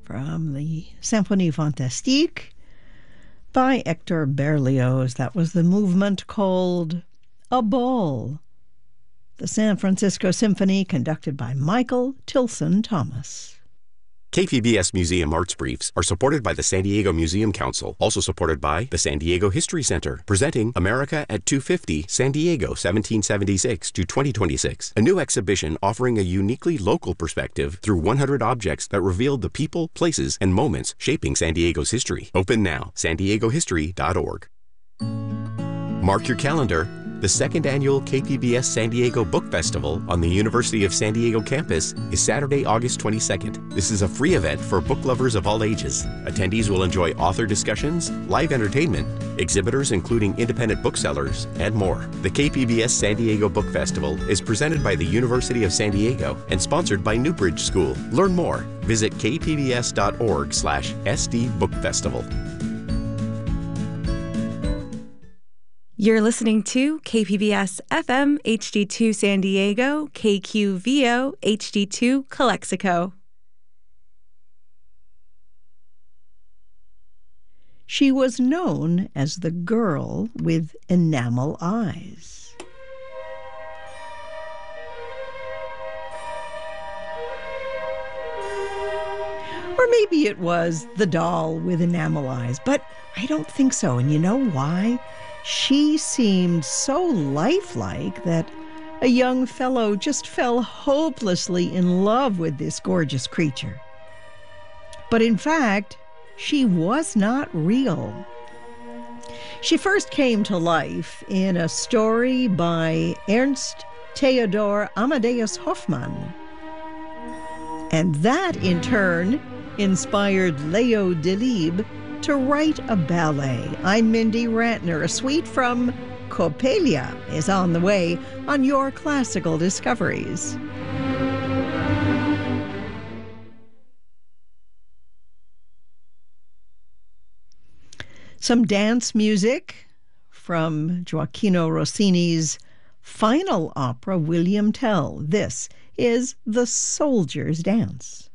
from the Symphonie Fantastique by Hector Berlioz. That was the movement called A Ball. The San Francisco Symphony, conducted by Michael Tilson Thomas. KPBS Museum Arts Briefs are supported by the San Diego Museum Council, also supported by the San Diego History Center, presenting America at 250 San Diego 1776 to 2026, a new exhibition offering a uniquely local perspective through 100 objects that revealed the people, places, and moments shaping San Diego's history. Open now, sandiegohistory.org. Mark your calendar. The second annual KPBS San Diego Book Festival on the University of San Diego campus is Saturday, August 22nd. This is a free event for book lovers of all ages. Attendees will enjoy author discussions, live entertainment, exhibitors including independent booksellers, and more. The KPBS San Diego Book Festival is presented by the University of San Diego and sponsored by Newbridge School. Learn more. Visit kpbs.org/SD Book Festival. You're listening to KPBS FM HD2 San Diego, KQVO HD2 Calexico. She was known as the girl with enamel eyes. Or maybe it was the doll with enamel eyes, but I don't think so. And you know why? She seemed so lifelike that a young fellow just fell hopelessly in love with this gorgeous creature. But in fact, she was not real. She first came to life in a story by Ernst Theodor Amadeus Hoffmann. And that, in turn, inspired Leo Delibes to write a ballet. I'm Mindy Ratner. A suite from Coppelia is on the way on your classical discoveries. Some dance music from Gioacchino Rossini's final opera, William Tell. This is The Soldier's Dance.